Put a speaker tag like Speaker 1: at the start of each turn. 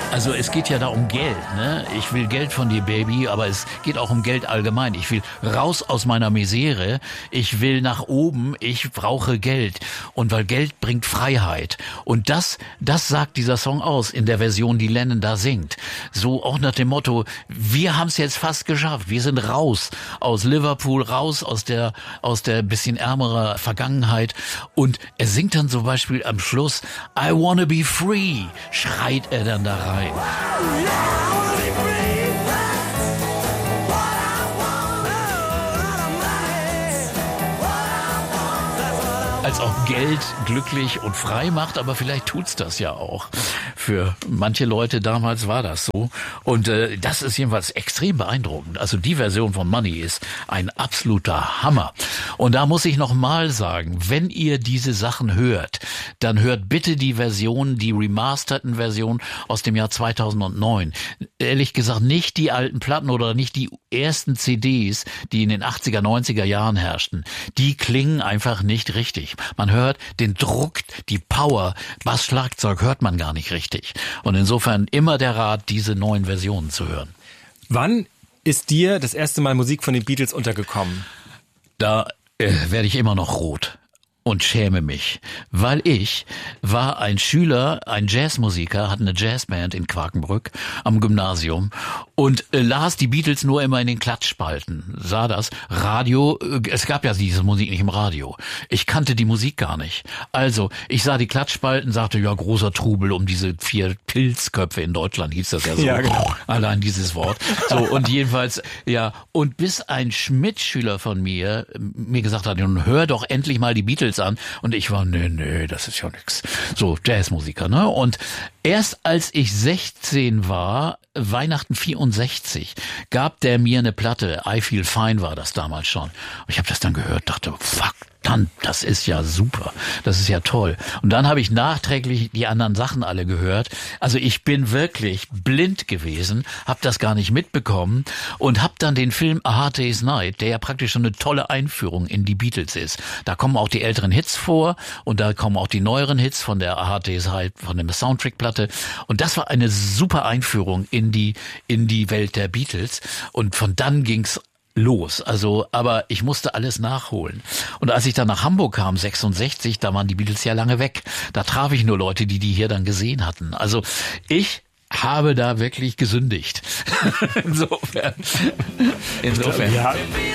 Speaker 1: Also es geht ja da um Geld, ne? Ich will Geld von dir, Baby, aber es geht auch um Geld allgemein. Ich will raus aus meiner Misere, ich will nach oben, ich brauche Geld. Und weil Geld bringt Freiheit. Und das sagt dieser Song aus in der Version, die Lennon da singt. So auch nach dem Motto, wir haben es jetzt fast geschafft. Wir sind raus aus Liverpool, raus aus der bisschen ärmerer Vergangenheit. Und er singt dann zum Beispiel am Schluss, I wanna be free, schreit er dann da rein. Als auch Geld glücklich und frei macht, aber vielleicht tut's das ja auch. Für manche Leute damals war das so. Und das ist jedenfalls extrem beeindruckend. Also die Version von Money ist ein absoluter Hammer. Und da muss ich noch mal sagen, wenn ihr diese Sachen hört, dann hört bitte die Version, die remasterten Version aus dem Jahr 2009. Ehrlich gesagt nicht die alten Platten oder nicht die ersten CDs, die in den 80er, 90er Jahren herrschten. Die klingen einfach nicht richtig. Man hört den Druck, die Power, Bass, Schlagzeug hört man gar nicht richtig. Und insofern immer der Rat, diese neuen Versionen zu hören.
Speaker 2: Wann ist dir das erste Mal Musik von den Beatles untergekommen?
Speaker 1: Da werde ich immer noch rot und schäme mich, weil ich war ein Schüler, ein Jazzmusiker, hatte eine Jazzband in Quakenbrück am Gymnasium und las die Beatles nur immer in den Klatschspalten, sah das Radio, es gab ja diese Musik nicht im Radio, ich kannte die Musik gar nicht, also ich sah die Klatschspalten, sagte, ja, großer Trubel um diese 4 Pilzköpfe, in Deutschland hieß das ja so,
Speaker 2: ja, genau.
Speaker 1: Allein dieses Wort, so, und jedenfalls, ja, und bis ein Mitschüler von mir gesagt hat, nun hör doch endlich mal die Beatles an. Und ich war, nee, das ist ja nix. So, Jazzmusiker, ne? Und erst als ich 16 war, Weihnachten 64, gab der mir eine Platte, I Feel Fine war das damals schon. Und ich habe das dann gehört, dachte, fuck, dann, das ist ja super, das ist ja toll. Und dann habe ich nachträglich die anderen Sachen alle gehört. Also ich bin wirklich blind gewesen, habe das gar nicht mitbekommen und habe dann den Film A Hard Day's Night, der ja praktisch schon eine tolle Einführung in die Beatles ist. Da kommen auch die älteren Hits vor und da kommen auch die neueren Hits von der A Hard Day's Night, von der Soundtrack-Platte. Und das war eine super Einführung in die Welt der Beatles. Und von dann ging's los. Also, aber ich musste alles nachholen. Und als ich dann nach Hamburg kam, 66, da waren die Beatles ja lange weg. Da traf ich nur Leute, die hier dann gesehen hatten. Also, ich habe da wirklich gesündigt. Insofern.
Speaker 2: Ja.